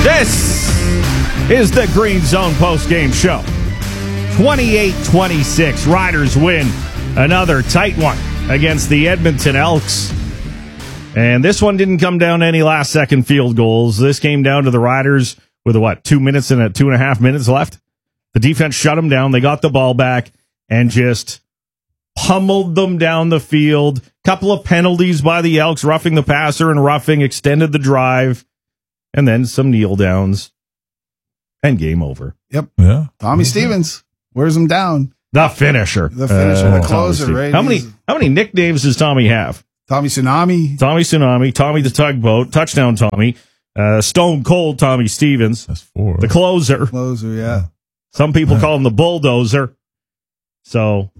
This is the Green Zone postgame show. 28-26. Riders win another tight one against the Edmonton Elks. And this one didn't come down to any last-second field goals. This came down to the Riders with, 2 minutes and 2.5 minutes left. The defense shut them down. They got the ball back and just pummeled them down the field. Couple of penalties by the Elks, roughing the passer and roughing, extended the drive. And then some kneel downs. And game over. Yep. Yeah. Tommy Stevens wears him down. The finisher. The closer, right? How many nicknames does Tommy have? Tommy Tsunami, Tommy the Tugboat, Touchdown Tommy, Stone Cold Tommy Stevens. That's 4. The closer. Yeah. Some people call him the bulldozer. So.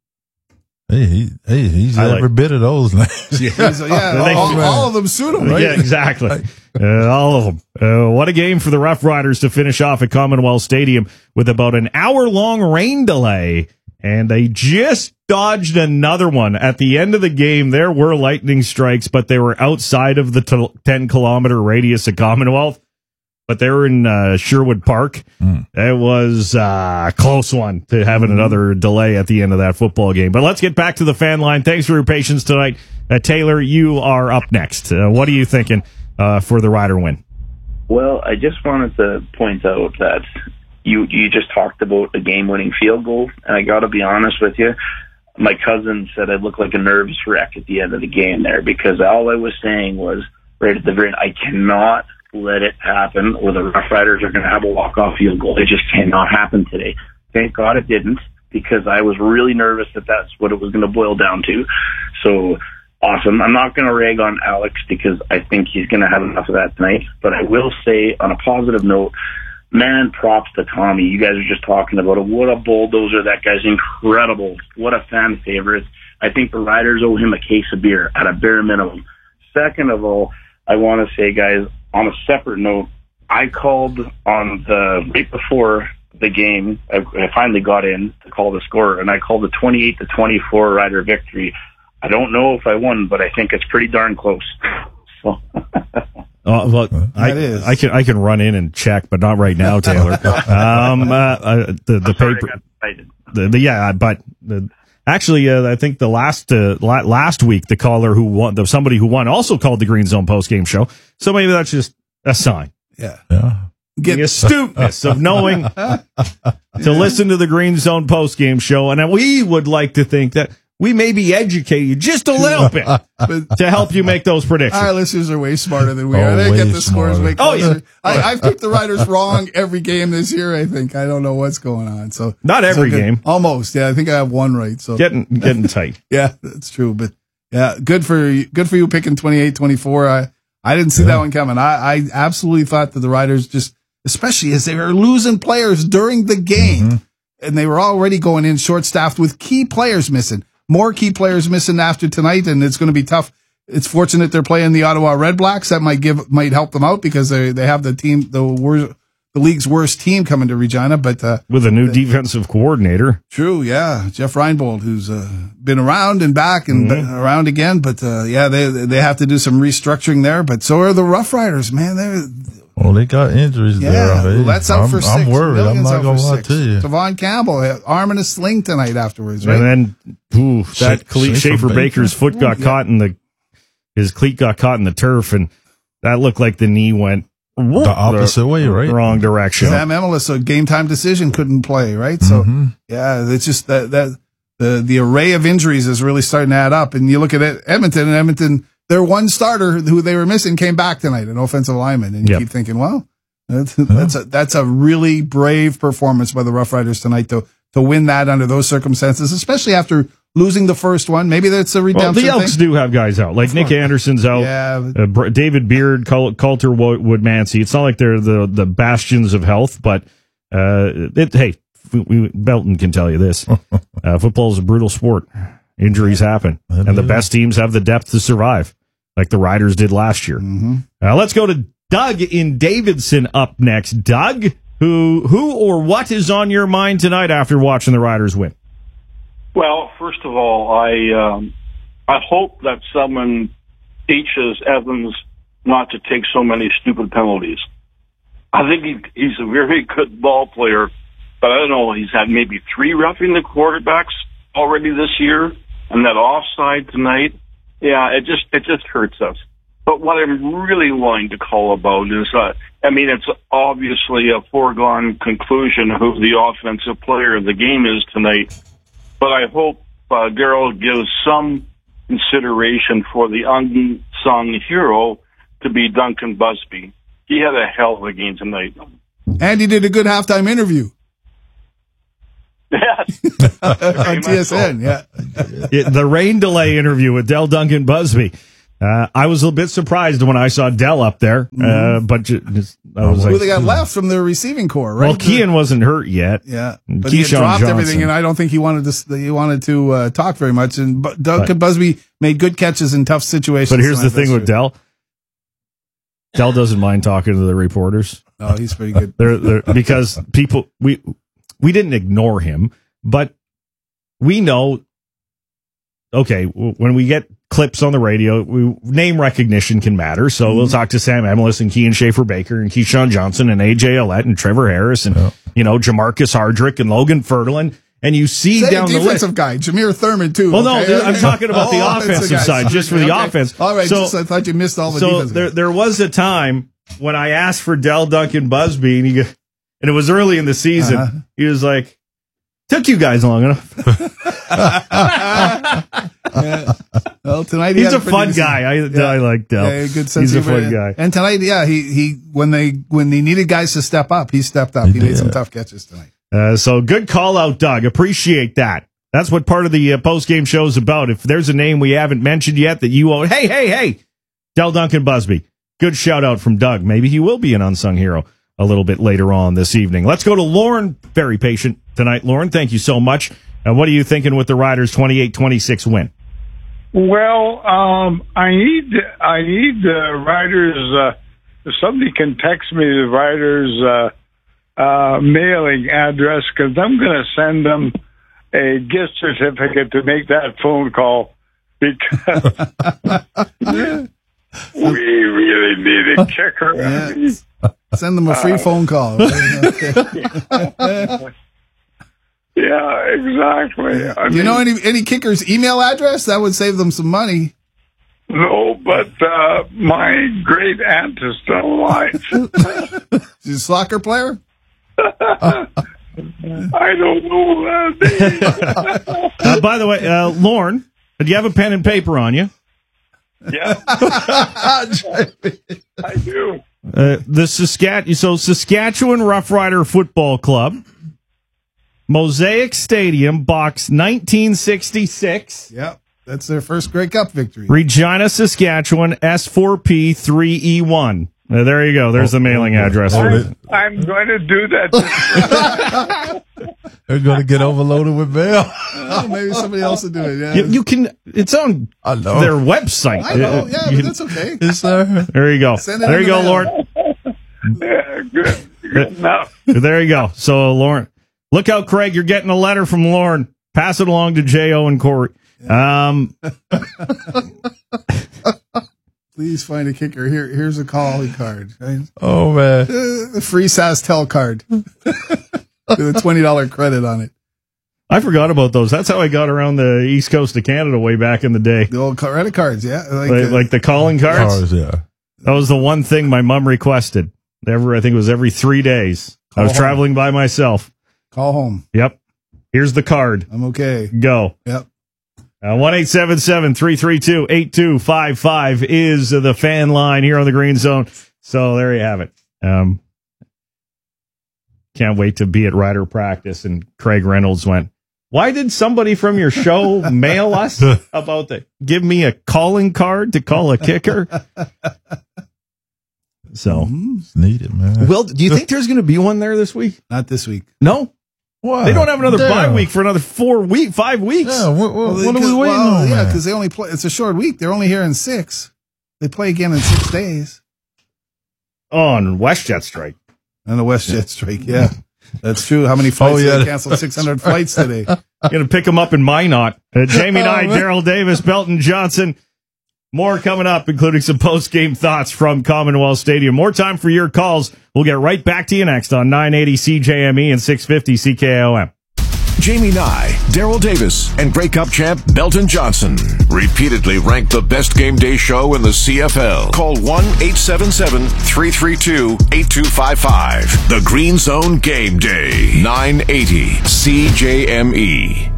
Hey, he's every bit of those names. All of them suit him, right? Yeah, exactly. All of them. What a game for the Rough Riders to finish off at Commonwealth Stadium with about an hour-long rain delay. And they just dodged another one. At the end of the game, there were lightning strikes, but they were outside of the 10-kilometer radius of Commonwealth. But they were in Sherwood Park. It was a close one to having another delay at the end of that football game. But let's get back to the fan line. Thanks for your patience tonight. Taylor, you are up next. What are you thinking for the Rider win? Well, I just wanted to point out that you just talked about a game-winning field goal, and I got to be honest with you. My cousin said I looked like a nervous wreck at the end of the game there, because all I was saying was right at the very end, I cannot let it happen where the Rough Riders are going to have a walk-off field goal. It just cannot happen today. Thank God it didn't, because I was really nervous that that's what it was going to boil down to. So, awesome. I'm not going to rag on Alex because I think he's going to have enough of that tonight, but I will say on a positive note, man, props to Tommy. You guys are just talking about it. What a bulldozer. That guy's incredible. What a fan favorite. I think the Riders owe him a case of beer at a bare minimum. Second of all, I want to say, guys, on a separate note, I called on the right before the game. I finally got in to call the score, and I called the 28-24 Rider victory. I don't know if I won, but I think it's pretty darn close. So. I can run in and check, but not right now, Taylor. The paper. Actually, I think the last week the caller who won, somebody who won, also called the Green Zone postgame show. So maybe that's just a sign. Yeah. The astuteness of knowing to listen to the Green Zone postgame show, and we would like to think that we maybe educate you just a little bit to help you make those predictions. Our listeners are way smarter than we are. They get the scores way closer. I've picked the Riders wrong every game this year, I think. I don't know what's going on. So not every game. Almost. Yeah, I think I have one right. So getting tight. Yeah, that's true. But yeah, good for you picking 28-24. I didn't see that one coming. I absolutely thought that the Riders just, especially as they were losing players during the game, and they were already going in short-staffed with key players missing. More key players missing after tonight, and it's going to be tough. It's fortunate they're playing the Ottawa Red Blacks. That might help them out because they have the league's worst team coming to Regina, but with a new defensive coordinator. True, yeah, Jeff Reinbold, who's been around and back and around again. But they have to do some restructuring there. But so are the Rough Riders, man. They got injuries there. Well, that's out for 6. I'm worried. I'm not going to lie to you. Devon Campbell, arm in a sling tonight afterwards, right? And then, Schaefer Baker's foot got caught in his cleat got caught in the turf, and that looked like the knee went the opposite way, right? Wrong direction. Sam Emelis, a game time decision, couldn't play, right? So, it's just that the array of injuries is really starting to add up. And you look at Edmonton, their one starter who they were missing came back tonight, an offensive lineman. And you keep thinking, well, that's a really brave performance by the Rough Riders tonight to win that under those circumstances, especially after losing the first one. Maybe that's a redemption the Elks do have guys out. Like Nick Anderson's out, David Beard, Coulter Woodmansey. It's not like they're the bastions of health, but Belton can tell you this. Football is a brutal sport. Injuries happen, and the best teams have the depth to survive, like the Riders did last year. Let's go to Doug in Davidson up next. Doug, who or what is on your mind tonight after watching the Riders win? Well, first of all, I hope that someone teaches Evans not to take so many stupid penalties. I think he's a very good ball player, but I don't know. He's had maybe 3 roughing the quarterbacks already this year, and that offside tonight. Yeah, it just hurts us. But what I'm really wanting to call about is, it's obviously a foregone conclusion who the offensive player of the game is tonight. But I hope Darryl gives some consideration for the unsung hero to be Duncan Busby. He had a hell of a game tonight. And he did a good halftime interview. Yes. On TSN, yeah. The rain delay interview with Dell Duncan Busby. I was a little bit surprised when I saw Dell up there, but I was like, they got left from the receiving corps, right? Well, Kean wasn't hurt yet. Yeah, but he had dropped everything, and I don't think he wanted to talk very much. And Duncan Busby made good catches in tough situations. But here's the thing with Dell. Dell doesn't mind talking to the reporters. Oh, he's pretty good. They're because people we didn't ignore him, but we know. Okay, when we get clips on the radio, name recognition can matter. So we'll talk to Sam Emilus and Kean Schaefer-Baker and Keyshawn Johnson and AJ Ouellette and Trevor Harris and Jamarcus Hardrick and Logan Fertile. And you see down the list. Defensive guy, Jameer Thurman, too. Well, no, I'm talking about the offensive side, just for the offense. All right, I thought you missed all the defense. So there was a time when I asked for Dell Duncan Busby, and it was early in the season. He was like, took you guys long enough. Well, tonight he's a fun guy. I like Dell. Yeah, good sense. He's a fun guy. And tonight, he when they needed guys to step up, he stepped up. He made some tough catches tonight. So good call out, Doug. Appreciate that. That's what part of the post game show is about. If there's a name we haven't mentioned yet that you own, hey, Dell Duncan Busby. Good shout out from Doug. Maybe he will be an unsung hero a little bit later on this evening. Let's go to Lauren. Very patient tonight, Lauren. Thank you so much. What are you thinking with the Riders' 28-26 win? Well, I need the Riders. If somebody can text me the Riders' mailing address, because I'm going to send them a gift certificate to make that phone call, because we really need a kicker. Yeah. Send them a free phone call. Yeah, exactly. Do you know any kicker's email address? That would save them some money. No, but my great aunt is still alive. She's a soccer player? I don't know that. By the way, Lauren, do you have a pen and paper on you? Yeah. I do. Saskatchewan Rough Rider Football Club, Mosaic Stadium, box 1966. Yep, that's their first Grey Cup victory. Regina, Saskatchewan, S4P 3E1. There you go. There's the mailing address. I'm going to do that. They're going to get overloaded with mail. Oh, maybe somebody else will do it. Yeah. You can. It's on their website. I know. Yeah, but that's okay. There you go. There you go, Lauren. Yeah, good enough. There you go. So, Lauren, look out, Craig. You're getting a letter from Lauren. Pass it along to J.O. and Corey. Please find a kicker. Here's a calling card. Right? Oh, man. The free SaskTel card with a $20 credit on it. I forgot about those. That's how I got around the east coast of Canada way back in the day. The old credit cards, yeah. Like the calling cards? Yeah. That was the one thing my mom requested. I think it was every 3 days. I was traveling by myself. Call home. Yep. Here's the card. I'm okay. Go. Yep. 1-877-332-8255 is the fan line here on the Green Zone. So there you have it. Can't wait to be at Rider practice. And Craig Reynolds went, why did somebody from your show mail us about give me a calling card to call a kicker? So it's needed, man. Well, do you think there's going to be one there this week? Not this week. No. What? They don't have another bye week for another 5 weeks. Yeah, what are we waiting on? Yeah, because they only play. It's a short week. They're only here in 6. They play again in 6 days. On WestJet strike. And the WestJet strike, yeah. That's true. How many flights? They canceled 600 flights today. Going to pick them up in Minot. Jamie Nye, Daryl Davis, Belton Johnson. More coming up, including some post-game thoughts from Commonwealth Stadium. More time for your calls. We'll get right back to you next on 980 CJME and 650 CKOM. Jamie Nye, Daryl Davis, and Grey Cup champ Belton Johnson repeatedly ranked the best game day show in the CFL. Call 1-877-332-8255. The Green Zone Game Day, 980 CJME.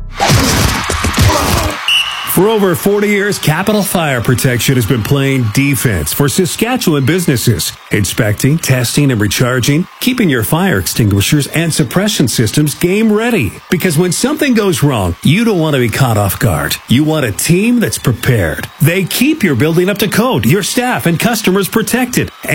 For over 40 years, Capital Fire Protection has been playing defense for Saskatchewan businesses, inspecting, testing, and recharging, keeping your fire extinguishers and suppression systems game ready. Because when something goes wrong, you don't want to be caught off guard. You want a team that's prepared. They keep your building up to code, your staff and customers protected.